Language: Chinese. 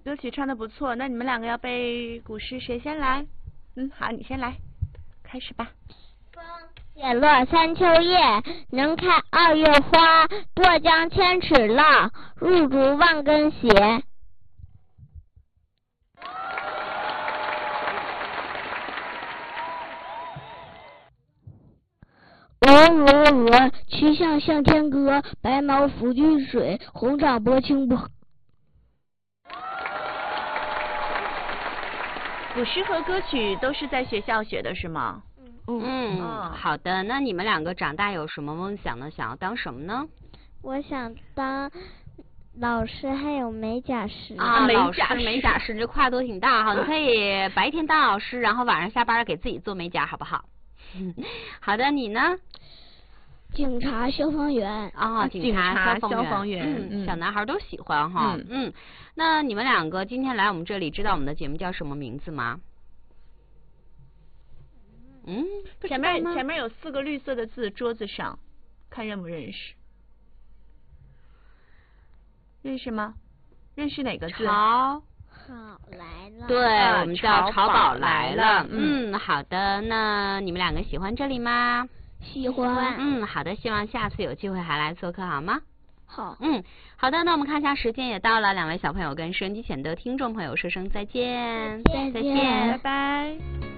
歌曲唱得不错。那你们两个要背古诗，谁先来？好，你先来，开始吧。 叶落三秋叶，能开二月花。过江千尺浪，入竹万根斜。鹅，曲项向天歌。白毛浮绿水，红掌拨清波。 古诗和歌曲都是在学校学的是吗？ 好的。那你们两个长大有什么梦想呢？想要当什么呢？ 我想当老师，还有美甲师。 老师、美甲师这跨度挺大哈。你可以白天当老师，然后晚上下班给自己做美甲，好不好？好的，你呢？ 警察、消防员。 警察、 消防员。 小男孩都喜欢哈。那你们两个今天来我们这里，知道我们的节目叫什么名字吗？ 前面有4个绿色的字，桌子上，看认不认识？认识吗？认识哪个字？ 好来了。 对，我们叫潮宝来了。好的。那你们两个喜欢这里吗？ 喜欢。 好的，希望下次有机会还来做客，好吗？ 好。 好的，那我们看一下时间也到了，两位小朋友跟收音机前的听众朋友说声再见。 再见， 拜拜。